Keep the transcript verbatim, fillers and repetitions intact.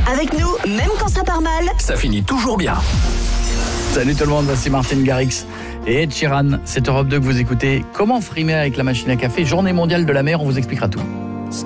Avec nous, même quand ça part mal, ça finit toujours bien. Salut tout le monde, voici Martin Garrix et Ed Sheeran. C'est Europe deux que vous écoutez. Comment frimer avec la machine à café? Journée mondiale de la mer, on vous expliquera tout.